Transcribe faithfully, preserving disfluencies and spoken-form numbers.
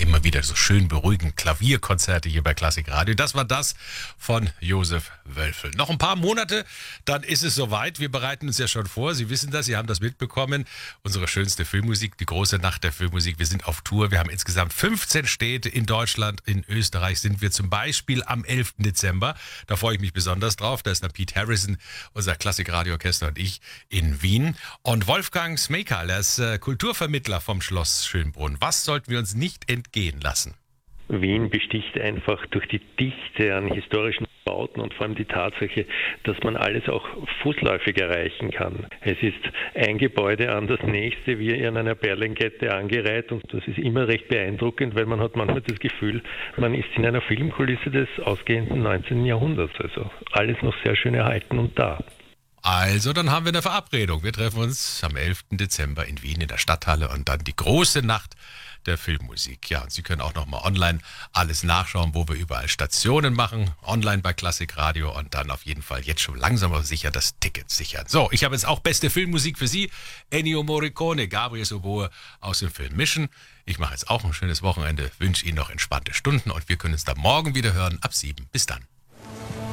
immer wieder so schön beruhigend Klavierkonzerte hier bei Klassik Radio. Das war das von Josef Wölfel. Noch ein paar Monate, dann ist es soweit. Wir bereiten uns ja schon vor. Sie wissen das, Sie haben das mitbekommen. Unsere schönste Filmmusik, die große Nacht der Filmmusik. Wir sind auf Tour. Wir haben insgesamt fünfzehn Städte in Deutschland. In Österreich sind wir zum Beispiel am elften Dezember. Da freue ich mich besonders drauf. Da ist dann Pete Harrison, unser Klassik-Radio-Orchester und ich in Wien. Und Wolfgang Smekal, er ist äh, Kulturvermittler vom Schloss Schönbrunn. Was sollten wir uns nicht entgehen lassen? Wien besticht einfach durch die Dichte an historischen Bauten und vor allem die Tatsache, dass man alles auch fußläufig erreichen kann. Es ist ein Gebäude an das nächste wie in einer Perlenkette angereiht und das ist immer recht beeindruckend, weil man hat manchmal das Gefühl, man ist in einer Filmkulisse des ausgehenden neunzehnten Jahrhunderts. Also alles noch sehr schön erhalten und da. Also, dann haben wir eine Verabredung. Wir treffen uns am elften Dezember in Wien in der Stadthalle und dann die große Nacht der Filmmusik. Ja, und Sie können auch nochmal online alles nachschauen, wo wir überall Stationen machen. Online bei Klassik Radio und dann auf jeden Fall jetzt schon langsam aber sicher das Ticket sichern. So, ich habe jetzt auch beste Filmmusik für Sie. Ennio Morricone, Gabriel Oboe aus dem Film Mission. Ich mache jetzt auch ein schönes Wochenende, wünsche Ihnen noch entspannte Stunden und wir können uns dann morgen wieder hören ab sieben. Bis dann.